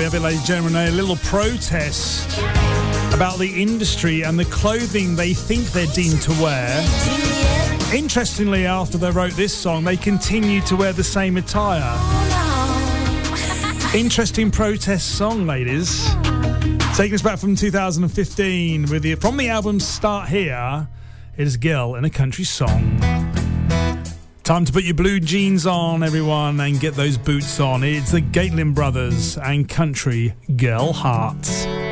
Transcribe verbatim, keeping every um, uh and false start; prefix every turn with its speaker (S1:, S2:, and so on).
S1: we have it, ladies and gentlemen, a little protest about the industry and the clothing they think they're deemed to wear. Interestingly, after they wrote this song, they continued to wear the same attire. Interesting protest song, ladies. Taking us back from two thousand fifteen with the, from the album Start Here, it is Girl in a Country Song. Time to put your blue jeans on, everyone, and get those boots on. It's the Gatlin Brothers and Country Girl Hearts.